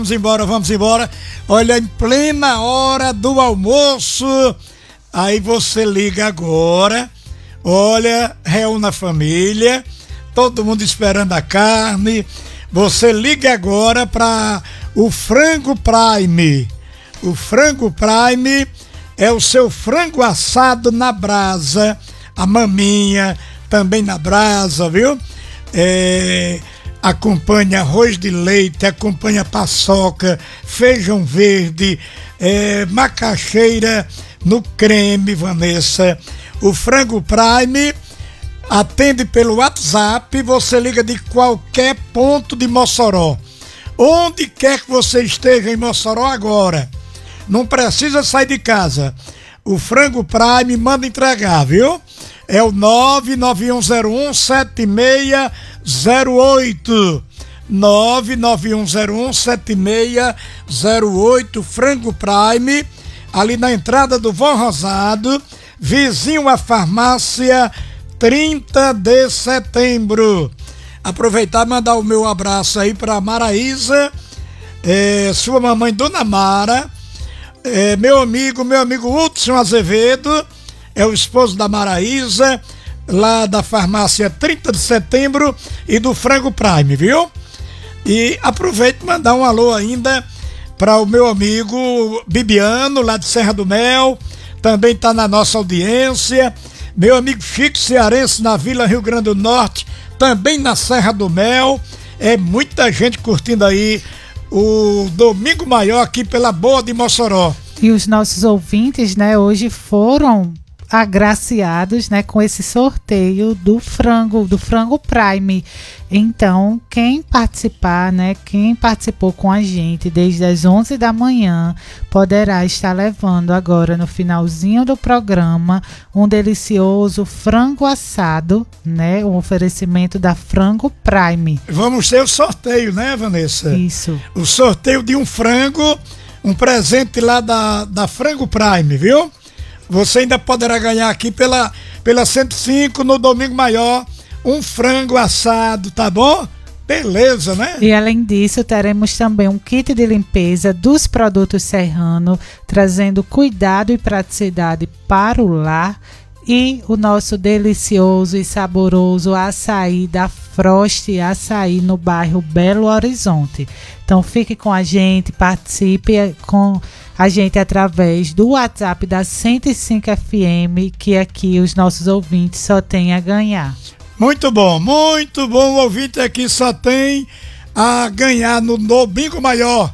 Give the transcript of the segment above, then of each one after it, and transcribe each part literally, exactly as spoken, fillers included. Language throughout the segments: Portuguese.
Vamos embora, vamos embora. Olha, em plena hora do almoço, aí você liga agora. Olha, reúne a família, todo mundo esperando a carne. Você liga agora para o Frango Prime. O Frango Prime é o seu frango assado na brasa, a maminha também na brasa, viu? É... Acompanha arroz de leite, acompanha paçoca, feijão verde, é, macaxeira no creme, Vanessa. O Frango Prime atende pelo WhatsApp, você liga de qualquer ponto de Mossoró. Onde quer que você esteja em Mossoró agora, não precisa sair de casa. O Frango Prime manda entregar, viu? É o nove nove um zero um sete seis zero oito. nove nove um zero um sete seis zero oito. Frango Prime, ali na entrada do Vão Rosado, vizinho à farmácia trinta de setembro. Aproveitar e mandar o meu abraço aí para Maraísa, é, sua mamãe Dona Mara, é, meu amigo, meu amigo Hudson Azevedo, é o esposo da Maraísa, lá da farmácia trinta de setembro e do Frango Prime, viu? E aproveito e mandar um alô ainda para o meu amigo Bibiano, lá de Serra do Mel, também está na nossa audiência. Meu amigo Chico Cearense, na Vila Rio Grande do Norte, também na Serra do Mel. É muita gente curtindo aí o Domingo Maior aqui pela Boa de Mossoró. E os nossos ouvintes, né, hoje foram agraciados, né, com esse sorteio do frango, do Frango Prime. Então, quem participar, né, quem participou com a gente desde as onze da manhã, poderá estar levando agora no finalzinho do programa um delicioso frango assado, né, um oferecimento da Frango Prime. Vamos ter o sorteio, né, Vanessa? Isso. O sorteio de um frango, um presente lá da, da Frango Prime, viu? Você ainda poderá ganhar aqui pela, pela cento e cinco no Domingo Maior um frango assado, tá bom? Beleza, né? E além disso, teremos também um kit de limpeza dos produtos Serrano, trazendo cuidado e praticidade para o lar. E o nosso delicioso e saboroso açaí da Frost Açaí no bairro Belo Horizonte. Então fique com a gente, participe com a gente através do WhatsApp da cento e cinco F M, que aqui os nossos ouvintes só têm a ganhar. Muito bom, muito bom. O ouvinte aqui só tem a ganhar no Domingo Maior.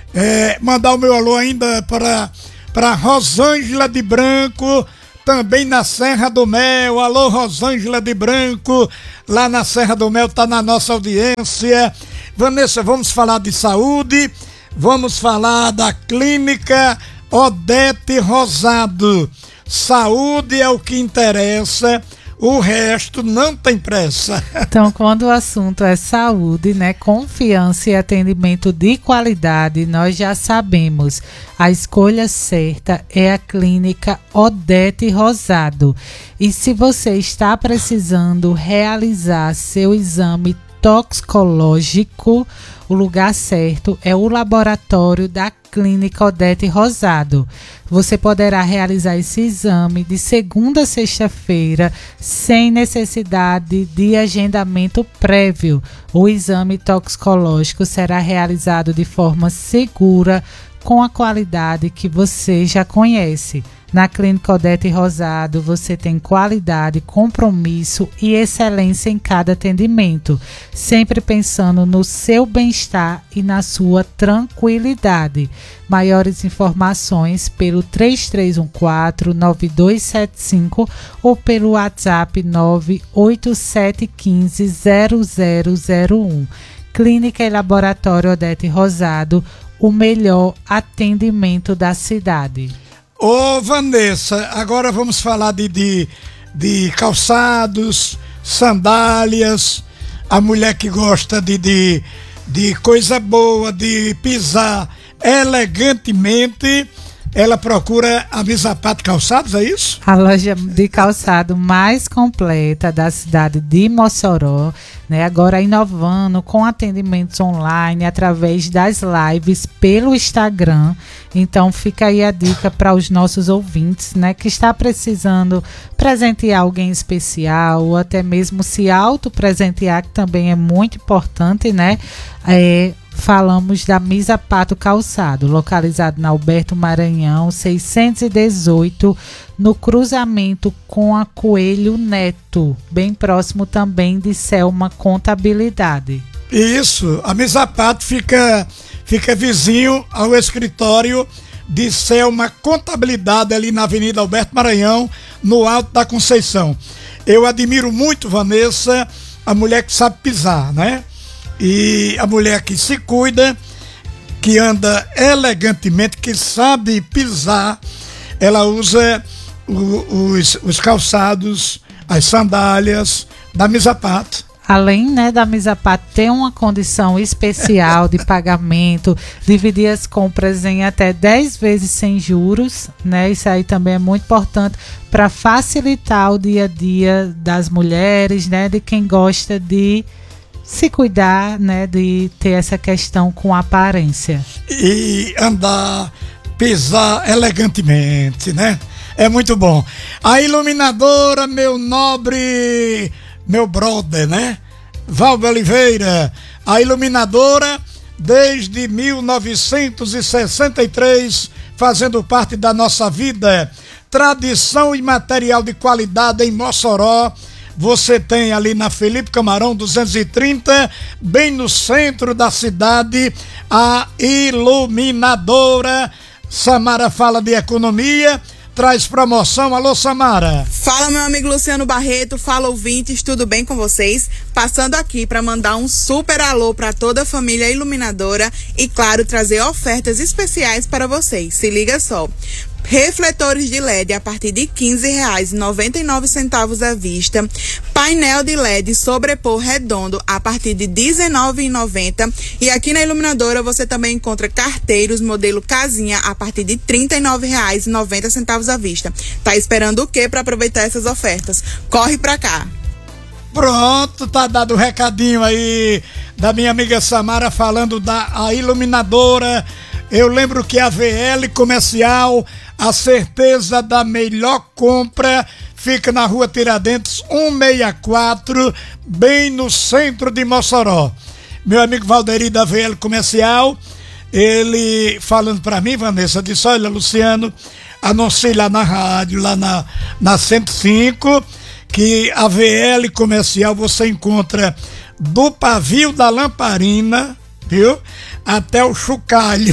É, mandar o meu alô ainda para, para Rosângela de Branco, também na Serra do Mel. Alô, Rosângela de Branco, lá na Serra do Mel, tá na nossa audiência. Vanessa, vamos falar de saúde, vamos falar da Clínica Odete Rosado. Saúde é o que interessa, o resto não tem pressa. Então, quando o assunto é saúde, né, confiança e atendimento de qualidade, nós já sabemos. A escolha certa é a Clínica Odete Rosado. E se você está precisando realizar seu exame toxicológico, o lugar certo é o laboratório da Clínica Odete Rosado. Você poderá realizar esse exame de segunda a sexta-feira sem necessidade de agendamento prévio. O exame toxicológico será realizado de forma segura, com a qualidade que você já conhece. Na Clínica Odete Rosado você tem qualidade, compromisso e excelência em cada atendimento, sempre pensando no seu bem-estar e na sua tranquilidade. Maiores informações pelo três três um quatro, nove dois sete cinco ou pelo WhatsApp nove oito sete um cinco zero zero zero um. Clínica e Laboratório Odete Rosado, o melhor atendimento da cidade. Ô Vanessa, agora vamos falar de, de, de calçados, sandálias, a mulher que gosta de, de, de coisa boa, de pisar elegantemente, ela procura a Misapato Calçados, é isso? A loja de calçado mais completa da cidade de Mossoró, né? Agora inovando com atendimentos online através das lives pelo Instagram. Então fica aí a dica para os nossos ouvintes, né? Que está precisando presentear alguém especial ou até mesmo se auto-presentear, que também é muito importante, né? É... Falamos da Misapato Calçado, localizado na Alberto Maranhão, seiscentos e dezoito, no cruzamento com a Coelho Neto, bem próximo também de Selma Contabilidade. Isso, a Misapato fica, fica vizinho ao escritório de Selma Contabilidade, ali na Avenida Alberto Maranhão, no Alto da Conceição. Eu admiro muito, Vanessa, a mulher que sabe pisar, né? E a mulher que se cuida, que anda elegantemente, que sabe pisar, ela usa o, os, os calçados, as sandálias da Misapato. Além, né, da Misapato ter uma condição especial de pagamento, dividir as compras em até dez vezes sem juros, né? Isso aí também é muito importante para facilitar o dia a dia das mulheres, né? De quem gosta de se cuidar, né, de ter essa questão com aparência. E andar, pisar elegantemente, né? É muito bom. A iluminadora, meu nobre, meu brother, né? Valber Oliveira, a iluminadora desde mil novecentos e sessenta e três, fazendo parte da nossa vida. Tradição e material de qualidade em Mossoró. Você tem ali na Felipe Camarão duzentos e trinta, bem no centro da cidade, a iluminadora. Samara fala de economia, traz promoção. Alô, Samara. Fala, meu amigo Luciano Barreto, fala ouvintes, tudo bem com vocês? Passando aqui para mandar um super alô para toda a família iluminadora e, claro, trazer ofertas especiais para vocês. Se liga só. Refletores de L E D a partir de quinze reais e noventa e nove centavos à vista. Painel de L E D sobrepor redondo a partir de dezenove reais e noventa centavos. E aqui na iluminadora você também encontra carteiros modelo casinha a partir de trinta e nove reais e noventa centavos à vista. Tá esperando o quê para aproveitar essas ofertas? Corre pra cá. Pronto, tá dado o recadinho aí da minha amiga Samara falando da a iluminadora. Eu lembro que a V L Comercial, a certeza da melhor compra, fica na rua Tiradentes cento e sessenta e quatro, bem no centro de Mossoró. Meu amigo Valderi da V L Comercial, ele falando pra mim, Vanessa, disse: olha, Luciano, anunciei lá na rádio, lá na, na cento e cinco, que a V L Comercial você encontra do pavio da lamparina, viu? Até o chocalho.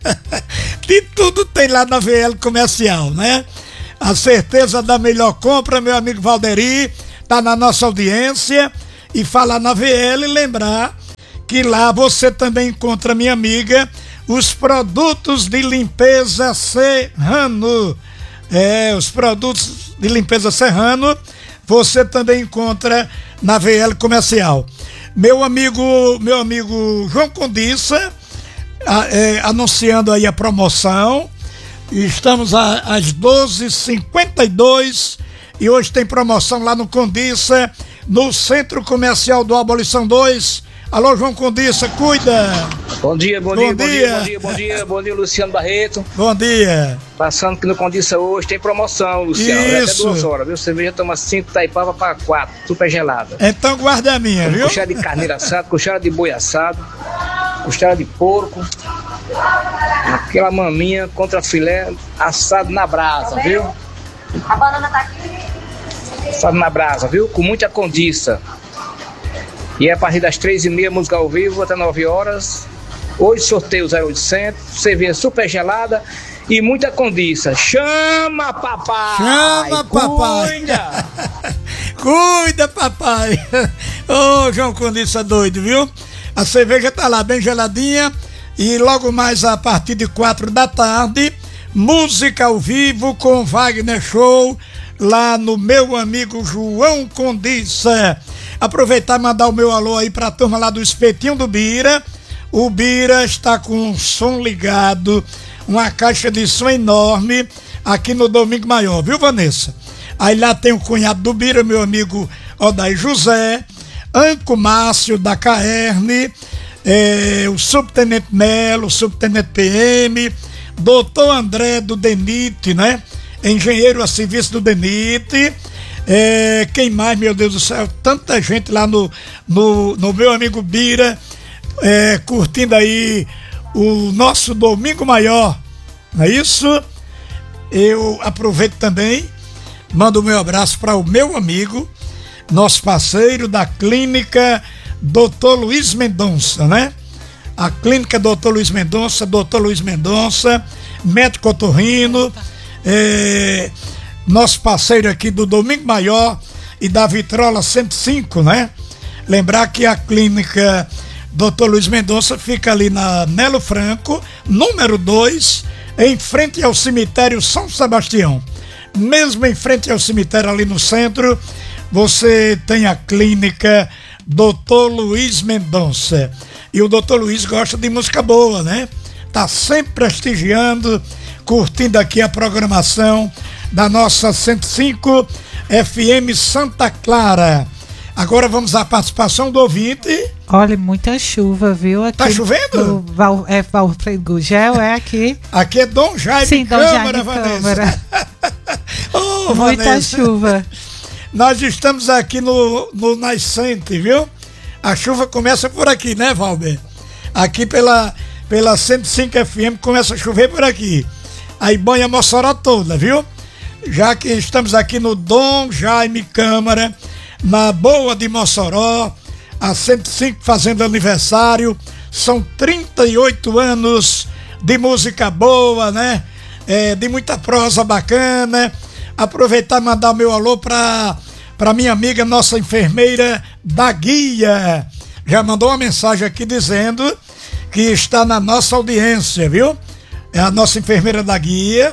De tudo tem lá na V L Comercial, né? A certeza da melhor compra, meu amigo Valderi, tá na nossa audiência. E falar na V L, lembrar que lá você também encontra, minha amiga, os produtos de limpeza Serrano. É, os produtos de limpeza Serrano você também encontra na V L Comercial. Meu amigo, meu amigo João Condissa, a, é, anunciando aí a promoção. Estamos a, às doze e cinquenta e dois e hoje tem promoção lá no Condissa, no Centro Comercial do Abolição dois. Alô, João Condissa, cuida! Bom dia, bom, bom dia, dia, bom dia, bom dia, bom dia, Luciano Barreto. Bom dia. Passando aqui no Condissa hoje, tem promoção, Luciano. Isso. Até duas horas, viu? Cerveja toma cinco, taipava para quatro, super gelada. Então guarda a minha, viu? Costela de carneiro assado, costela de boi assado, costela de porco, aquela maminha contra filé assado na brasa, viu? A banana tá aqui. Assado na brasa, viu? Com muita Condissa. E é a partir das três e meia, música ao vivo, até nove horas. Hoje sorteio zero oitocentos, cerveja super gelada e muita Condissa. Chama, papai! Chama, papai! Cuida! Cuida, papai! Ô, oh, João Condissa doido, viu? A cerveja tá lá bem geladinha e logo mais a partir de quatro da tarde, música ao vivo com Wagner Show lá no meu amigo João Condissa. Aproveitar e mandar o meu alô aí pra turma lá do Espetinho do Bira, O Bira está com um som ligado, uma caixa de som enorme aqui no Domingo Maior, viu, Vanessa? Aí lá tem o cunhado do Bira, meu amigo Odair José, Anco Márcio da Caerne, é, o Subtenente Melo, o Subtenente P M, Doutor André do DENIT, né? Engenheiro a serviço do DENIT. É, quem mais, meu Deus do céu? Tanta gente lá no, no, no meu amigo Bira, é, curtindo aí o nosso Domingo Maior, não é isso? Eu aproveito também, mando o meu abraço para o meu amigo, nosso parceiro da clínica doutor Luiz Mendonça, né? A clínica doutor Luiz Mendonça, doutor Luiz Mendonça, médico otorrino, é, nosso parceiro aqui do Domingo Maior e da Vitrola cento e cinco, né? Lembrar que a clínica doutor Luiz Mendonça fica ali na Nelo Franco, número dois, em frente ao cemitério São Sebastião. Mesmo em frente ao cemitério ali no centro, você tem a clínica doutor Luiz Mendonça. E o doutor Luiz gosta de música boa, né? Tá sempre prestigiando, curtindo aqui a programação da nossa cento e cinco F M Santa Clara. Agora vamos à participação do ouvinte. Olha, muita chuva, viu? Aqui tá chovendo? Val, é Valfredo Gugel, é aqui. Aqui é Dom Jaime Sim, Câmara, Dom Jaime Vanessa. Câmara. Oh, muita Vanessa. chuva. Nós estamos aqui no, no Nascente, viu? A chuva começa por aqui, né, Valber? Aqui pela, pela cento e cinco F M começa a chover por aqui. Aí banha Mossoró toda, viu? Já que estamos aqui no Dom Jaime Câmara, na Boa de Mossoró, a cento e cinco fazendo aniversário, são trinta e oito anos de música boa, né? É, de muita prosa bacana. Aproveitar e mandar meu alô para para minha amiga, nossa enfermeira da Guia. Já mandou uma mensagem aqui dizendo que está na nossa audiência, viu? É a nossa enfermeira da Guia,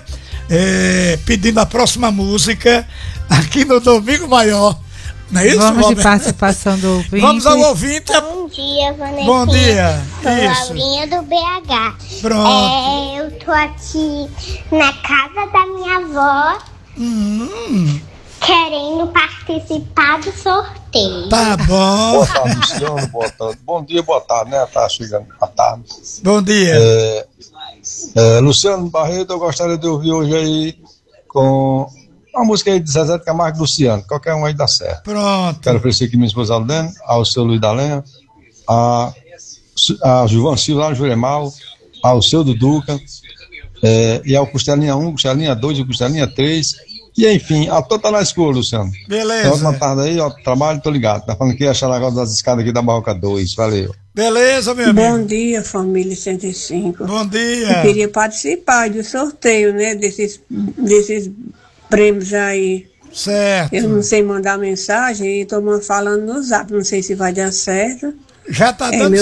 é, pedindo a próxima música aqui no Domingo Maior. Não é isso, Vamos Robert? de participação do ouvinte. Vamos ao ouvinte. Bom dia, Vanessa. Bom dia. Sou Isso. Laurinha do B H. Pronto. É, eu tô aqui na casa da minha avó, Hum, querendo participar do sorteio. tá bom. Boa tarde, Luciano. Boa tarde. Bom dia, boa tarde, né? Tá chegando a tarde. Bom dia. É, é, Luciano Barreto, eu gostaria de ouvir hoje aí com uma música aí de Zezé de Camargo e Luciano. Qualquer um aí dá certo. Pronto. Quero oferecer aqui minha esposa Aldene, ao seu Luiz da Lenha, a, a Gilvan Silva, lá no Juremal, ao seu Duduca, é, e ao Costelinha um, Costelinha dois e Costelinha três. E enfim, a toda na escola, Luciano. Beleza. Então, uma tarde aí, ó, trabalho, tô ligado. Tá falando aqui a Xaragó das escadas aqui da Barroca dois. Valeu. Beleza, meu amigo. Bom dia, família cento e cinco. Bom Eu dia. queria participar do sorteio, né, desses, desses prêmios aí. Certo. Eu não sei mandar mensagem e estou falando no zap, não sei se vai dar certo. Já tá É, dando meu